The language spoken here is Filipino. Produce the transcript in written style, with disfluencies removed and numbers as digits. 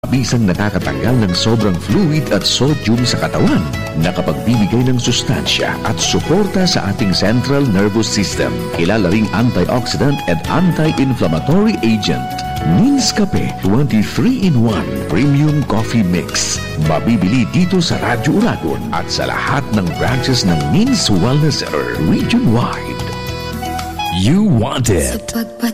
Bisang nakakatanggal ng sobrang fluid at sodium sa katawan, nakapagbibigay ng sustansya at suporta sa ating central nervous system. Kilala ring antioxidant at anti-inflammatory agent. Means Cafe 23-in-1 Premium Coffee Mix. Mabibili dito sa Radyo Uragon at sa lahat ng branches ng Means Wellness Center region-wide. You want it.